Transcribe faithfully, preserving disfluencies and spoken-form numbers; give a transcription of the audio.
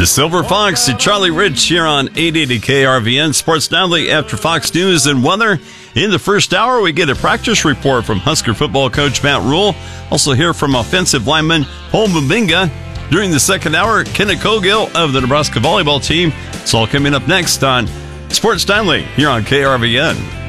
The Silver Fox to Charlie Rich here on eight eighty K R V N Sports Nightly after Fox News and Weather. In the first hour, we get a practice report from Husker football coach Matt Rhule. Also hear from offensive lineman Paul Mbinga. During the second hour, Kenneth Cogill of the Nebraska volleyball team. It's all coming up next on Sports Nightly here on K R V N.